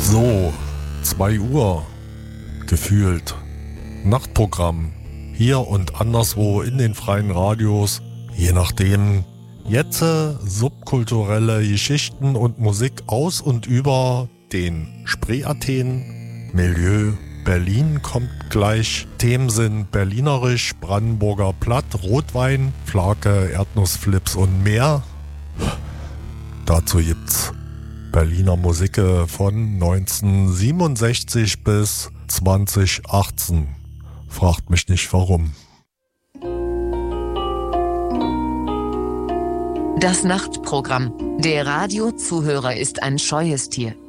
So, 2 Uhr, gefühlt. Nachtprogramm, hier und anderswo in den freien Radios, je nachdem. Jetzt subkulturelle Geschichten und Musik aus und über den Spree-Athen. Milieu Berlin kommt gleich. Themen sind berlinerisch, Brandenburger Platt, Rotwein, Flake, Erdnussflips und mehr. Dazu gibt's Berliner Musik von 1967 bis 2018. Fragt mich nicht warum. Das Nachtprogramm. Der Radiozuhörer ist ein scheues Tier.